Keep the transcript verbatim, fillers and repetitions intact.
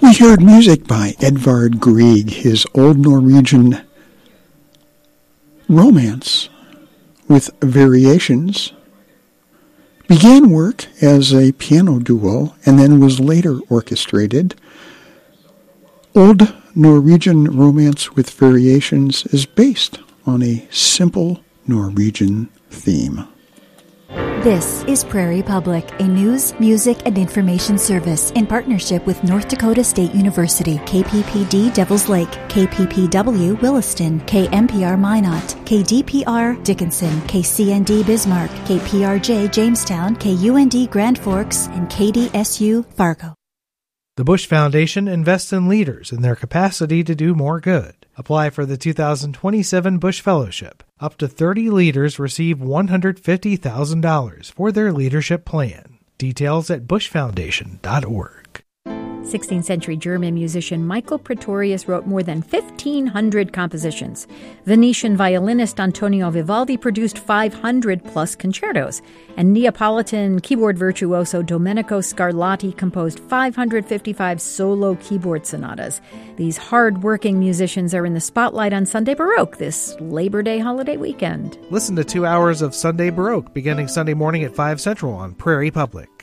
We heard music by Edvard Grieg, his Old Norwegian Romance with Variations. Began work as a piano duo and then was later orchestrated. Old Norwegian Romance with Variations is based on a simple Norwegian theme. This is Prairie Public, a news, music, and information service in partnership with North Dakota State University, K P P D Devils Lake, K P P W Williston, K M P R Minot, K D P R Dickinson, K C N D Bismarck, K P R J Jamestown, K U N D Grand Forks, and K D S U Fargo. The Bush Foundation invests in leaders in their capacity to do more good. Apply for the two thousand twenty-seven Bush Fellowship. Up to thirty leaders receive one hundred fifty thousand dollars for their leadership plan. Details at bush foundation dot org. sixteenth century German musician Michael Praetorius wrote more than fifteen hundred compositions. Venetian violinist Antonio Vivaldi produced five hundred plus concertos. And Neapolitan keyboard virtuoso Domenico Scarlatti composed five hundred fifty-five solo keyboard sonatas. These hard-working musicians are in the spotlight on Sunday Baroque this Labor Day holiday weekend. Listen to two hours of Sunday Baroque beginning Sunday morning at five Central on Prairie Public.